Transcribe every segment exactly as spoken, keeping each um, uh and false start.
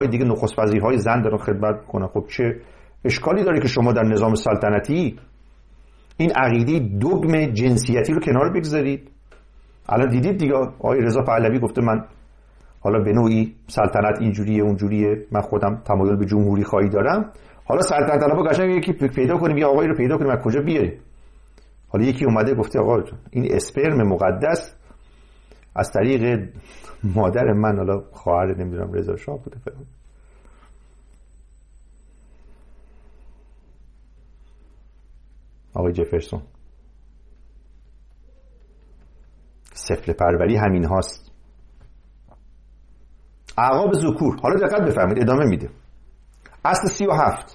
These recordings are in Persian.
دیگه نخست وزیرهای زن دارن خدمت کنن. خب چه اشکالی داره که شما در نظام سلطنتی این عقیده دوگم جنسیتی رو کنار بگذارید؟ الان دیدید دیگه آقای رضا پهلوی گفته من حالا به نوعی سلطنت اینجوریه اونجوریه، من خودم تمایل به جمهوری خواهی دارم. حالا سلطنت طلبا قشنگ یکی پیدا کنیم، یه آقایی رو پیدا کنیم از کجا بیاره. حالا یکی اومده گفته آقا این اسپرم مقدس از طریق مادر من، حالا خواهر نمیدونم رضا شاه بوده فلان، آقای جفرسون. سفله پروری همین هاست، اعقاب ذکور. حالا دقت بفرمایید ادامه میده. اصل سی و هفت،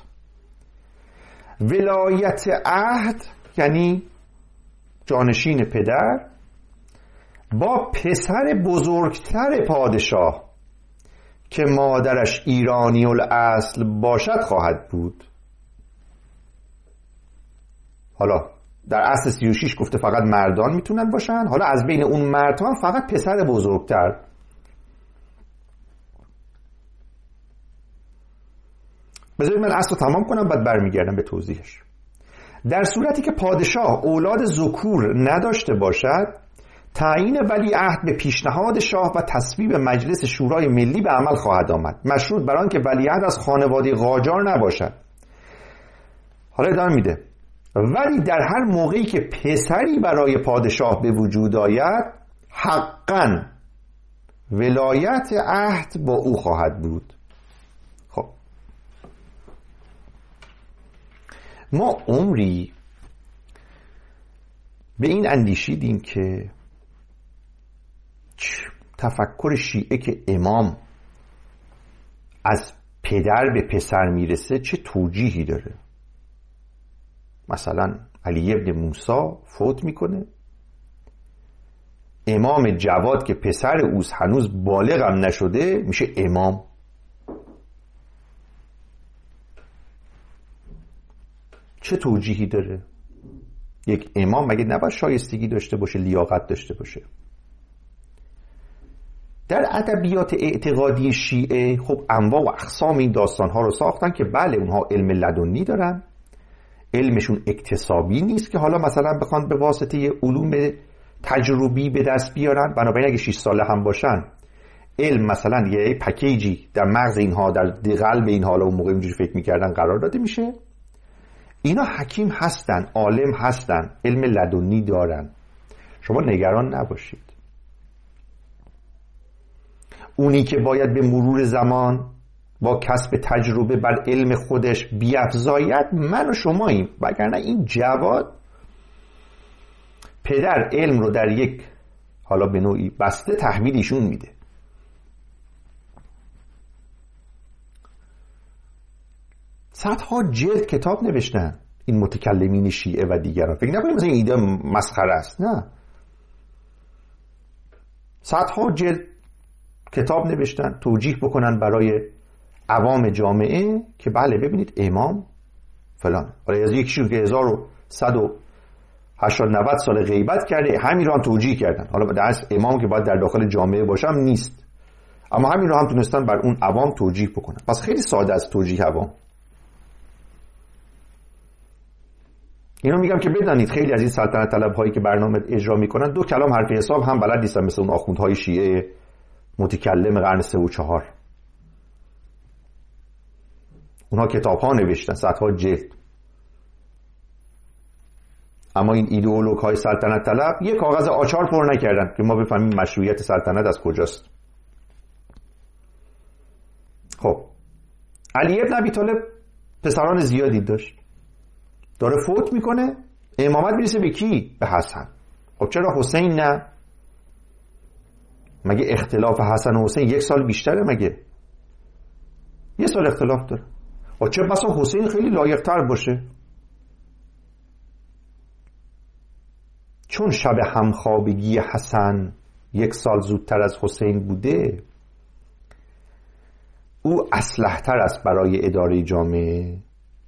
ولایت عهد یعنی جانشین پدر با پسر بزرگتر پادشاه که مادرش ایرانی الاصل باشد خواهد بود. حالا در اصل سی و شش گفته فقط مردان میتونن باشن، حالا از بین اون مردان فقط پسر بزرگتر. بذارید من اصل تمام کنم بعد برمیگردم به توضیحش. در صورتی که پادشاه اولاد ذکور نداشته باشد، تعیین ولی عهد به پیشنهاد شاه و تصویب مجلس شورای ملی به عمل خواهد آمد، مشروط بر آن که ولی عهد از خانواده قاجار نباشد. حالا ادامه میده ولی در هر موقعی که پسری برای پادشاه به وجود آید، حقاً ولایت عهد با او خواهد بود. خب ما عمری به این اندیشیدیم که تفکر شیعه که امام از پدر به پسر میرسه چه توجیهی داره. مثلا علی ابن موسی فوت میکنه، امام جواد که پسر اوست هنوز بالغ هم نشده میشه امام. چه توجیهی داره؟ یک امام مگه نباید شایستگی داشته باشه، لیاقت داشته باشه؟ در ادبیات اعتقادی شیعه خب انواع و اقسام این داستانها رو ساختن که بله اونها علم لدنی دارن، علمشون اکتسابی نیست که حالا مثلا بخوان به واسطه علوم تجربی به دست بیارن. بنابراین اگه شش ساله هم باشن علم مثلا یه پکیجی در مغز اینها، در قلب اینها، حالا اون موقع اینجوری فکر میکردن، قرار داده میشه. اینا حکیم هستن، عالم هستن، علم لدنی دارن، شما نگران نباشید. اونی که باید به مرور زمان با کسب تجربه بر علم خودش بیفزاید من و شماییم، وگرنه این جواد پدر علم رو در یک حالا به نوعی بسته تحویل ایشون میده. صدها جلد کتاب نوشتن این متکلمین شیعه و دیگران. فکر نکنید مثلا این ایده مسخره است، نه، صدها جلد کتاب نوشتن توجیه بکنن برای عوام جامعه که بله ببینید امام فلان، حالا از یک شیخ که هزار و صد و هشتاد نود سال غیبت کرده همین رو هم توجیه کردن. حالا در اصل امام که باید در داخل جامعه باشه هم نیست، اما همین رو هم تونستن بر اون عوام توجیه بکنن. پس خیلی ساده است توجیه عوام. اینو میگم که بدانید خیلی از این سلطنت طلب هایی که برنامه اجرا میکنن دو کلام حرف حساب هم بلد نیستن، مثل اون آخوندهای شیعه متکلم قرن سه و چهار. اونها کتاب ها نوشتن، صدها جلد، اما این ایدئولوگ های سلطنت طلب یک کاغذ آچار پر نکردن که ما بفهمیم مشروعیت سلطنت از کجاست. خب علی ابن ابی طالب پسران زیادی داشت، داره فوت میکنه، امامت میرسه به کی؟ به حسن. خب چرا حسین نه؟ مگه اختلاف حسن و حسین یک سال بیشتره؟ مگه یه سال اختلاف داره؟ و چه بسا حسین خیلی لایق‌تر باشه، چون شب همخوابگی حسن یک سال زودتر از حسین بوده، او اصلح‌تر است برای اداره جامعه.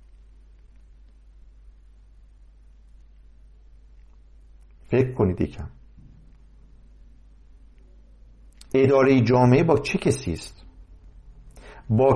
فکر کنید یکم، اداره جامعه با چه کسی است؟ با